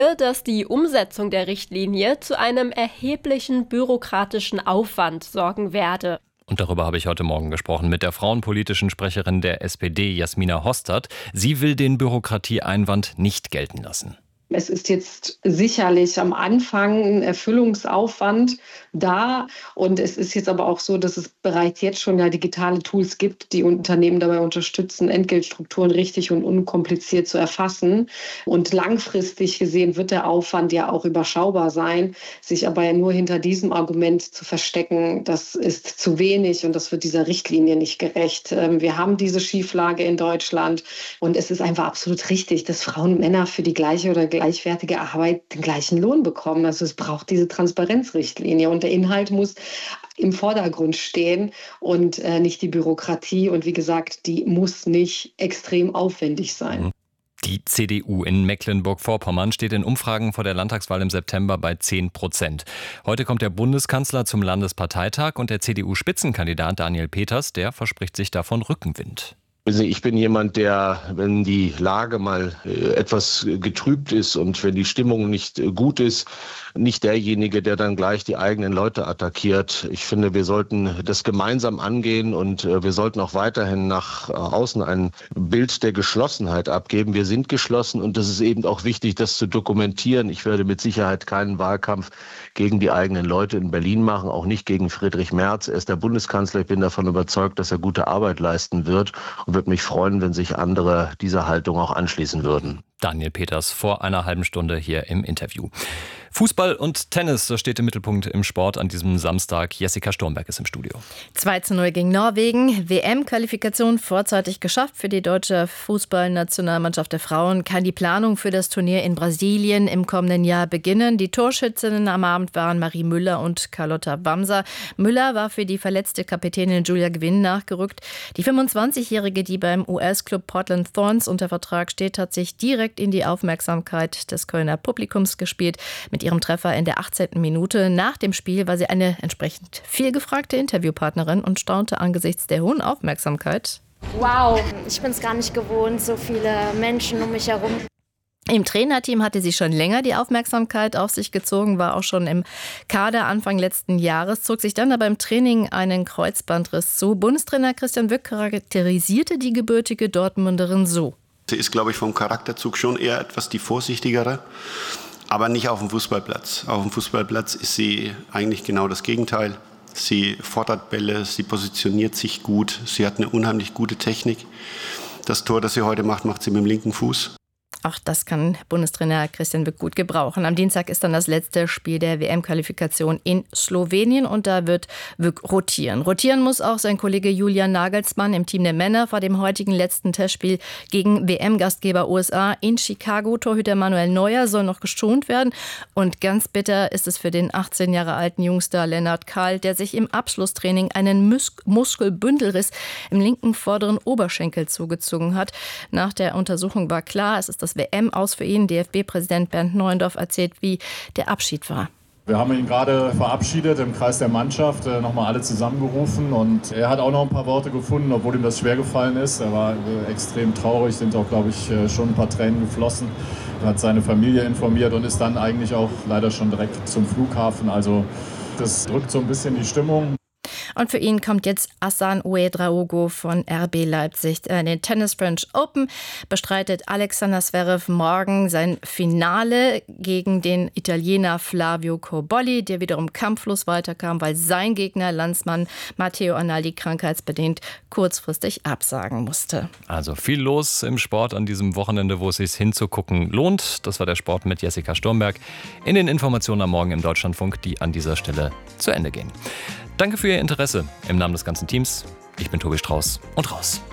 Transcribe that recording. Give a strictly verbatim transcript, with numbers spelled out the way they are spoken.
dass die Umsetzung der Richtlinie zu einem erheblichen bürokratischen Aufwand sorgen werde. Und darüber habe ich heute Morgen gesprochen mit der frauenpolitischen Sprecherin der S P D, Jasmina Hostert. Sie will den Bürokratieeinwand nicht gelten lassen. Es ist jetzt sicherlich am Anfang ein Erfüllungsaufwand da. Und es ist jetzt aber auch so, dass es bereits jetzt schon ja digitale Tools gibt, die Unternehmen dabei unterstützen, Entgeltstrukturen richtig und unkompliziert zu erfassen. Und langfristig gesehen wird der Aufwand ja auch überschaubar sein. Sich aber ja nur hinter diesem Argument zu verstecken, das ist zu wenig und das wird dieser Richtlinie nicht gerecht. Wir haben diese Schieflage in Deutschland und es ist einfach absolut richtig, dass Frauen und Männer für die gleiche oder gleichwertige Arbeit den gleichen Lohn bekommen. Also es braucht diese Transparenzrichtlinie und der Inhalt muss im Vordergrund stehen und äh, nicht die Bürokratie. Und wie gesagt, die muss nicht extrem aufwendig sein. Die C D U in Mecklenburg-Vorpommern steht in Umfragen vor der Landtagswahl im September bei zehn Prozent. Heute kommt der Bundeskanzler zum Landesparteitag und der C D U-Spitzenkandidat Daniel Peters, der verspricht sich davon Rückenwind. Ich bin jemand, der, wenn die Lage mal etwas getrübt ist und wenn die Stimmung nicht gut ist, nicht derjenige, der dann gleich die eigenen Leute attackiert. Ich finde, wir sollten das gemeinsam angehen und wir sollten auch weiterhin nach außen ein Bild der Geschlossenheit abgeben. Wir sind geschlossen und das ist eben auch wichtig, das zu dokumentieren. Ich werde mit Sicherheit keinen Wahlkampf gegen die eigenen Leute in Berlin machen, auch nicht gegen Friedrich Merz. Er ist der Bundeskanzler. Ich bin davon überzeugt, dass er gute Arbeit leisten wird. Und würde mich freuen, wenn sich andere dieser Haltung auch anschließen würden. Daniel Peters vor einer halben Stunde hier im Interview. Fußball und Tennis, das steht im Mittelpunkt im Sport an diesem Samstag. Jessica Sturmberg ist im Studio. zwei zu null gegen Norwegen. W M-Qualifikation vorzeitig geschafft für die deutsche Fußballnationalmannschaft der Frauen. Kann die Planung für das Turnier in Brasilien im kommenden Jahr beginnen. Die Torschützinnen am Abend waren Marie Müller und Carlotta Bamser. Müller war für die verletzte Kapitänin Julia Gwynn nachgerückt. Die fünfundzwanzigjährige, die beim U S-Club Portland Thorns unter Vertrag steht, hat sich direkt in die Aufmerksamkeit des Kölner Publikums gespielt. Mit ihrem Treffer in der achtzehnten Minute. Nach dem Spiel war sie eine entsprechend vielgefragte Interviewpartnerin und staunte angesichts der hohen Aufmerksamkeit. Wow, ich bin es gar nicht gewohnt, so viele Menschen um mich herum. Im Trainerteam hatte sie schon länger die Aufmerksamkeit auf sich gezogen, war auch schon im Kader Anfang letzten Jahres, zog sich dann aber im Training einen Kreuzbandriss zu. Bundestrainer Christian Wück charakterisierte die gebürtige Dortmunderin so. Sie ist, glaube ich, vom Charakterzug schon eher etwas die vorsichtigere. Aber nicht auf dem Fußballplatz. Auf dem Fußballplatz ist sie eigentlich genau das Gegenteil. Sie fordert Bälle, sie positioniert sich gut, sie hat eine unheimlich gute Technik. Das Tor, das sie heute macht, macht sie mit dem linken Fuß. Auch das kann Bundestrainer Christian Wück gut gebrauchen. Am Dienstag ist dann das letzte Spiel der W M-Qualifikation in Slowenien und da wird Wück rotieren. Rotieren muss auch sein Kollege Julian Nagelsmann im Team der Männer vor dem heutigen letzten Testspiel gegen W M-Gastgeber U S A in Chicago. Torhüter Manuel Neuer soll noch geschont werden und ganz bitter ist es für den achtzehn Jahre alten Jungstar Lennart Kahl, der sich im Abschlusstraining einen Mus- Muskelbündelriss im linken vorderen Oberschenkel zugezogen hat. Nach der Untersuchung war klar, es ist das W M aus für ihn. D F B-Präsident Bernd Neuendorf erzählt, wie der Abschied war. Wir haben ihn gerade verabschiedet im Kreis der Mannschaft, nochmal alle zusammengerufen und er hat auch noch ein paar Worte gefunden, obwohl ihm das schwer gefallen ist. Er war extrem traurig, sind auch, glaube ich, schon ein paar Tränen geflossen. Er hat seine Familie informiert und ist dann eigentlich auch leider schon direkt zum Flughafen. Also das drückt so ein bisschen die Stimmung. Und für ihn kommt jetzt Hassan Ouedraogo von R B Leipzig. In den Tennis French Open bestreitet Alexander Zverev morgen sein Finale gegen den Italiener Flavio Cobolli, der wiederum kampflos weiterkam, weil sein Gegner, Landsmann Matteo Arnaldi, krankheitsbedingt kurzfristig absagen musste. Also viel los im Sport an diesem Wochenende, wo es sich hinzugucken lohnt. Das war der Sport mit Jessica Sturmberg in den Informationen am Morgen im Deutschlandfunk, die an dieser Stelle zu Ende gehen. Danke für Ihr Interesse im Namen des ganzen Teams. Ich bin Tobi Strauß und raus.